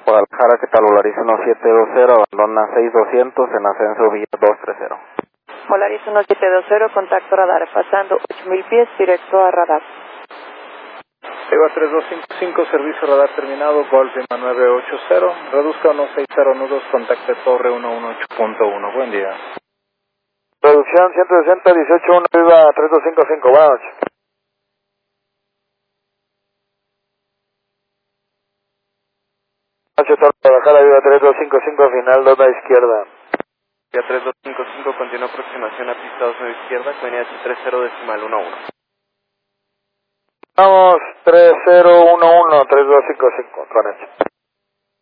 Guadalajara, ¿qué tal? Volaris 1720, abandona 6200 en ascenso vía 230. Volaris 1720, contacto radar, pasando 8000 pies, directo a radar. EVA 3255, servicio radar terminado, Golf Lima 980, reduzca 160 nudos, contacte torre 118.1, buen día. Reducción 160, 181, viva 3255, buenas noches. Guadalajara, viva 3255, final 2 a la izquierda. Vía 3255, continúa aproximación a pista 2 a la izquierda, avenida 30 decimal 11. Vamos, 3011, 3255, con hecho.